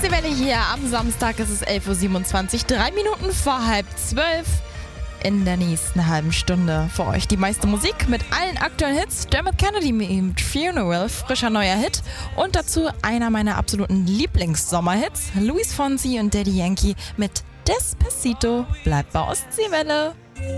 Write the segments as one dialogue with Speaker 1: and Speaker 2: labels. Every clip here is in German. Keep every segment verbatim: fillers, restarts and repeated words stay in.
Speaker 1: Ostseewelle hier. Am Samstag ist es elf Uhr siebenundzwanzig, drei Minuten vor halb zwölf. In der nächsten halben Stunde für euch die meiste Musik mit allen aktuellen Hits. Dermot Kennedy mit Funeral, frischer neuer Hit. Und dazu einer meiner absoluten Lieblings-Sommerhits, Luis Fonsi und Daddy Yankee mit Despacito. Bleibt bei Ostseewelle.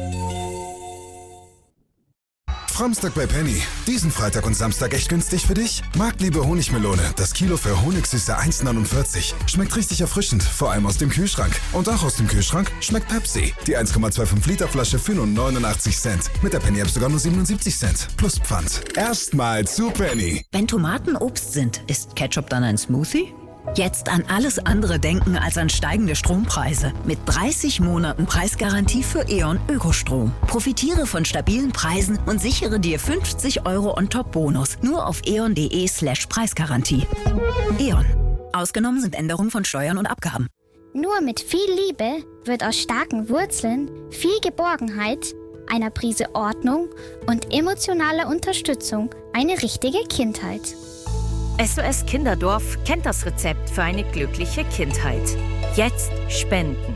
Speaker 2: Framstag bei Penny. Diesen Freitag und Samstag echt günstig für dich? Marktliebe Honigmelone. Das Kilo für Honigsüße eins neunundvierzig. Schmeckt richtig erfrischend, vor allem aus dem Kühlschrank. Und auch aus dem Kühlschrank schmeckt Pepsi. Die eins Komma fünfundzwanzig Liter Flasche für nur neunundachtzig Cent. Mit der Penny-App sogar nur siebenundsiebzig Cent. Plus Pfand. Erstmal zu Penny.
Speaker 3: Wenn Tomaten Obst sind, ist Ketchup dann ein Smoothie? Jetzt an alles andere denken als an steigende Strompreise. Mit dreißig Monaten Preisgarantie für E.ON Ökostrom. Profitiere von stabilen Preisen und sichere dir fünfzig Euro on top Bonus. Nur auf eon.de slash Preisgarantie. E.ON. Ausgenommen sind Änderungen von Steuern und Abgaben.
Speaker 4: Nur mit viel Liebe wird aus starken Wurzeln viel Geborgenheit, einer Prise Ordnung und emotionaler Unterstützung eine richtige Kindheit.
Speaker 5: S O S Kinderdorf kennt das Rezept für eine glückliche Kindheit. Jetzt spenden.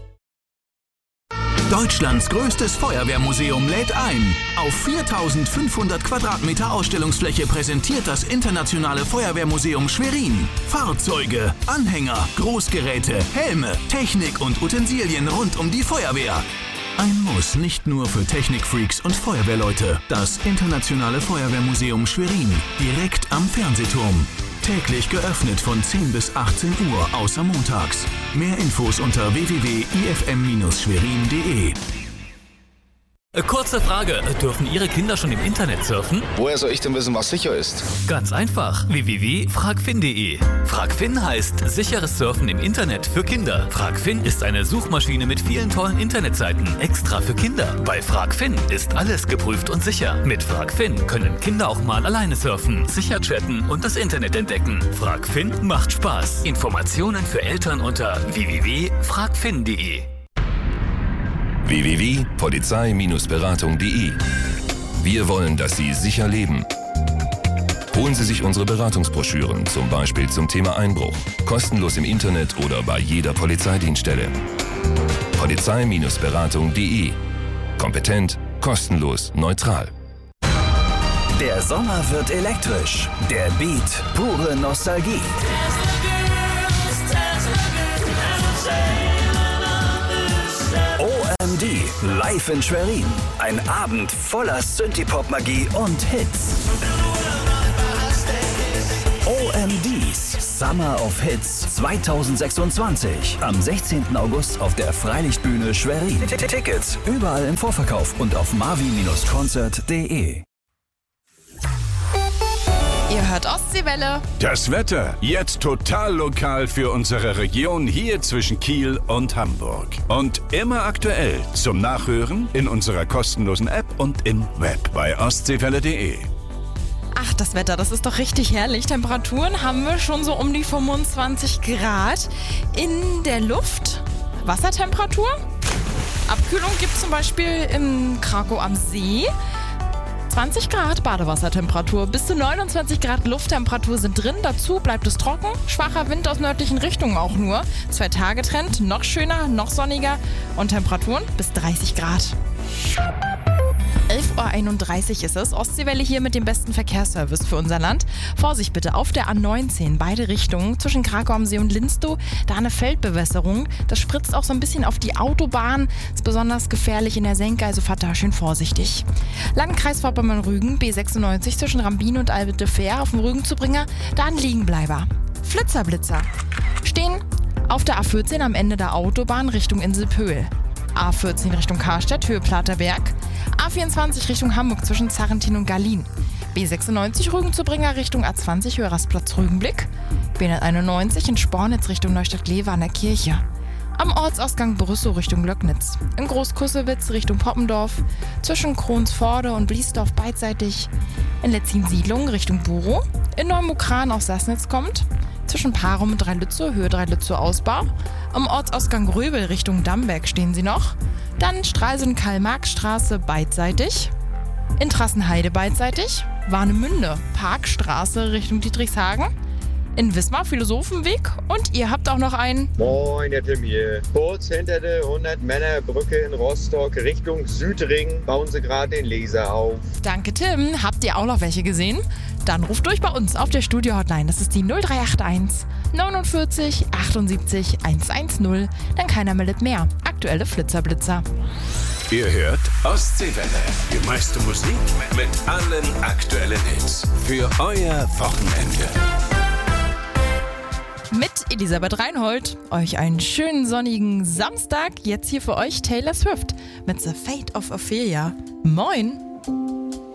Speaker 6: Deutschlands größtes Feuerwehrmuseum lädt ein. Auf viertausendfünfhundert Quadratmeter Ausstellungsfläche präsentiert das Internationale Feuerwehrmuseum Schwerin Fahrzeuge, Anhänger, Großgeräte, Helme, Technik und Utensilien rund um die Feuerwehr. Ein Muss nicht nur für Technikfreaks und Feuerwehrleute. Das Internationale Feuerwehrmuseum Schwerin, direkt am Fernsehturm. Täglich geöffnet von zehn bis achtzehn Uhr, außer montags. Mehr Infos unter w w w punkt i f m Bindestrich schwerin punkt d e.
Speaker 7: Kurze Frage, dürfen Ihre Kinder schon im Internet surfen?
Speaker 8: Woher soll ich denn wissen, was sicher ist?
Speaker 7: Ganz einfach, w w w punkt fragfin punkt d e. Fragfin heißt sicheres Surfen im Internet für Kinder. Fragfin ist eine Suchmaschine mit vielen tollen Internetseiten, extra für Kinder. Bei Fragfin ist alles geprüft und sicher. Mit Fragfin können Kinder auch mal alleine surfen, sicher chatten und das Internet entdecken. Fragfin macht Spaß. Informationen für Eltern unter w w w punkt fragfin punkt d e.
Speaker 9: w w w punkt polizei Beratung punkt d e. Wir wollen, dass Sie sicher leben. Holen Sie sich unsere Beratungsbroschüren, zum Beispiel zum Thema Einbruch. Kostenlos im Internet oder bei jeder Polizeidienststelle. polizei Beratung punkt d e. Kompetent, kostenlos, neutral.
Speaker 10: Der Sommer wird elektrisch. Der Beat, pure Nostalgie. O M D, live in Schwerin. Ein Abend voller Synthie-Pop-Magie und Hits. O M Ds Summer of Hits zweitausendsechsundzwanzig. Am sechzehnten August auf der Freilichtbühne Schwerin. Tickets überall im Vorverkauf und auf marvi Bindestrich konzert punkt d e.
Speaker 1: Ihr hört Ostseewelle.
Speaker 11: Das Wetter jetzt total lokal für unsere Region hier zwischen Kiel und Hamburg. Und immer aktuell zum Nachhören in unserer kostenlosen App und im Web bei ostseewelle punkt d e.
Speaker 1: Ach, das Wetter, das ist doch richtig herrlich. Temperaturen haben wir schon so um die fünfundzwanzig Grad. In der Luft Wassertemperatur. Abkühlung gibt es zum Beispiel in Krakow am See. zwanzig Grad Badewassertemperatur, bis zu neunundzwanzig Grad Lufttemperatur sind drin. Dazu bleibt es trocken, schwacher Wind aus nördlichen Richtungen auch nur. Zwei Tage Trend, noch schöner, noch sonniger und Temperaturen bis dreißig Grad. elf Uhr einunddreißig ist es. Ostseewelle hier mit dem besten Verkehrsservice für unser Land. Vorsicht bitte auf der A neunzehn, beide Richtungen, zwischen Krakau am See und Linstow. Da eine Feldbewässerung. Das spritzt auch so ein bisschen auf die Autobahn. Ist besonders gefährlich in der Senke, also fahrt da schön vorsichtig. Landkreis Vorpommern-Rügen, B sechsundneunzig zwischen Rambin und Altefair auf dem Rügenzubringer. Da ein Liegenbleiber. Flitzerblitzer stehen auf der A vierzehn am Ende der Autobahn Richtung Inselpöhl. A vierzehn Richtung Karstadt, Höhe Platerberg. A vierundzwanzig Richtung Hamburg zwischen Zarrentin und Garlin. B sechsundneunzig Rügenzubringer Richtung A zwanzig, Höhe Rastplatz Rügenblick. B hunderteinundneunzig in Spornitz Richtung Neustadt-Glewe an der Kirche. Am Ortsausgang Brüssow Richtung Löcknitz. In Großkussewitz Richtung Poppendorf. Zwischen Kronsforde und Bliesdorf beidseitig. In Letzin-Siedlung Richtung Burow. In Neumukran aus Sassnitz kommt. Zwischen Parum und Dreilützow, Höhe Dreilützow Ausbau. Am Ortsausgang Gröbel Richtung Damberg stehen sie noch. Dann Stralsund-Karl-Marx-Straße beidseitig. In Trassenheide beidseitig. Warnemünde, Parkstraße Richtung Dietrichshagen. in Wismar, Philosophenweg. Und ihr habt auch noch einen.
Speaker 12: Moin, der Tim hier. Kurz hinter der hundert-Männer-Brücke in Rostock Richtung Südring bauen sie gerade den Laser auf.
Speaker 1: Danke, Tim. Habt ihr auch noch welche gesehen? Dann ruft durch bei uns auf der Studio-Hotline. Das ist die null drei acht eins neunundvierzig achtundsiebzig hundertzehn. Denn keiner meldet mehr. Aktuelle Flitzerblitzer.
Speaker 11: Ihr hört Ostseewelle. Die meiste Musik mit allen aktuellen Hits. Für euer Wochenende.
Speaker 1: Mit Elisabeth Reinhold. Euch einen schönen sonnigen Samstag. Jetzt hier für euch Taylor Swift mit The Fate of Ophelia. Moin!